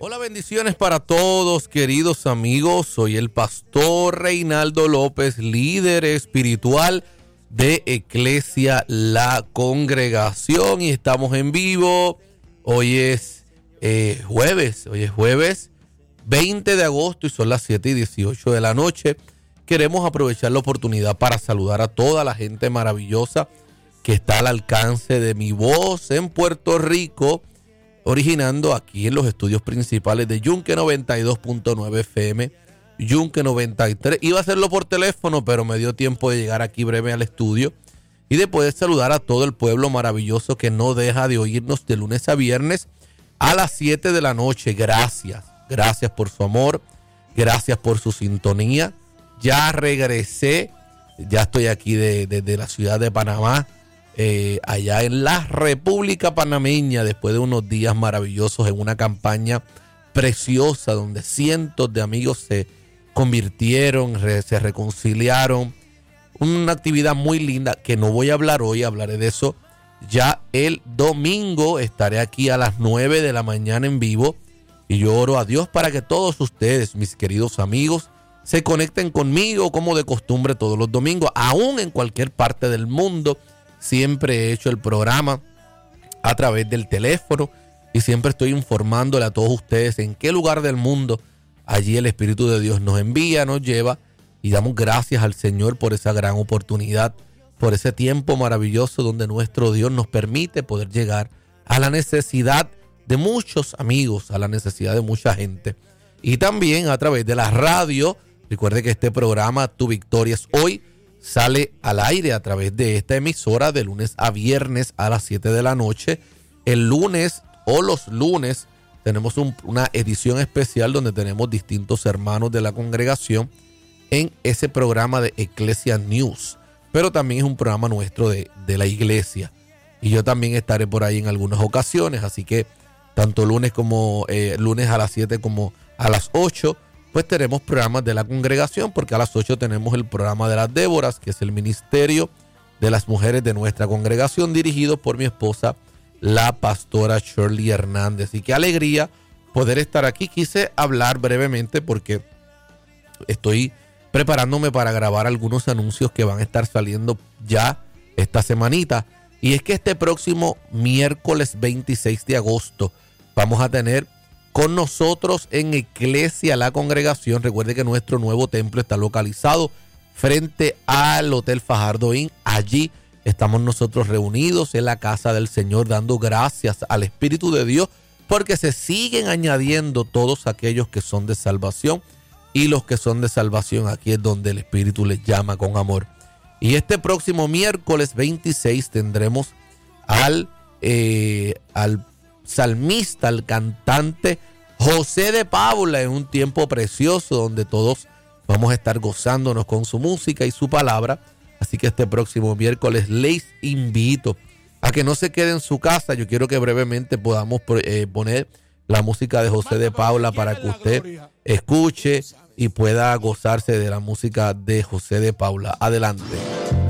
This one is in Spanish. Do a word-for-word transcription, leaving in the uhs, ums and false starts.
Hola, bendiciones para todos, queridos amigos. Soy el pastor Reinaldo López, líder espiritual de Eclesia La Congregación, y estamos en vivo. Hoy es eh, jueves, hoy es jueves veinte de agosto y son las siete y dieciocho de la noche. Queremos aprovechar la oportunidad para saludar a toda la gente maravillosa que está al alcance de mi voz en Puerto Rico, originando aquí en los estudios principales de Yunque noventa y dos punto nueve F M, Yunque noventa y tres. Iba a hacerlo por teléfono, pero me dio tiempo de llegar aquí breve al estudio y de poder saludar a todo el pueblo maravilloso que no deja de oírnos de lunes a viernes a las siete de la noche. Gracias, gracias por su amor, gracias por su sintonía. Ya regresé, ya estoy aquí desde de, de la ciudad de Panamá, Eh, allá en la República Panameña, después de unos días maravillosos en una campaña preciosa donde cientos de amigos se convirtieron, re, se reconciliaron. Una actividad muy linda que no voy a hablar hoy, hablaré de eso ya el domingo. Estaré aquí a las nueve de la mañana en vivo y yo oro a Dios para que todos ustedes, mis queridos amigos, se conecten conmigo como de costumbre todos los domingos, aún en cualquier parte del mundo. Siempre he hecho el programa a través del teléfono y siempre estoy informándole a todos ustedes en qué lugar del mundo allí el Espíritu de Dios nos envía, nos lleva, y damos gracias al Señor por esa gran oportunidad, por ese tiempo maravilloso donde nuestro Dios nos permite poder llegar a la necesidad de muchos amigos, a la necesidad de mucha gente. Y también a través de la radio. Recuerde que este programa Tu Victoria es Hoy sale al aire a través de esta emisora de lunes a viernes a las siete de la noche. El lunes o los lunes tenemos un, una edición especial donde tenemos distintos hermanos de la congregación en ese programa de Eclesia News. Pero también es un programa nuestro de, de la iglesia. Y yo también estaré por ahí en algunas ocasiones. Así que tanto lunes como eh, lunes a las siete como a las ocho, pues tenemos programas de la congregación, porque a las ocho tenemos el programa de las Déboras, que es el ministerio de las mujeres de nuestra congregación, dirigido por mi esposa, la pastora Shirley Hernández. Y qué alegría poder estar aquí. Quise hablar brevemente porque estoy preparándome para grabar algunos anuncios que van a estar saliendo ya esta semanita. Y es que este próximo miércoles veintiséis de agosto vamos a tener con nosotros en Eclesia La Congregación. Recuerde que nuestro nuevo templo está localizado frente al Hotel Fajardo Inn. Allí estamos nosotros reunidos en la casa del Señor, dando gracias al Espíritu de Dios, porque se siguen añadiendo todos aquellos que son de salvación, y los que son de salvación, aquí es donde el Espíritu les llama con amor. Y este próximo miércoles veintiséis tendremos al, eh, al salmista, el cantante José de Paula, en un tiempo precioso donde todos vamos a estar gozándonos con su música y su palabra. Así que este próximo miércoles les invito a que no se quede en su casa. Yo quiero que brevemente podamos eh, poner la música de José de Paula para que usted escuche y pueda gozarse de la música de José de Paula. Adelante.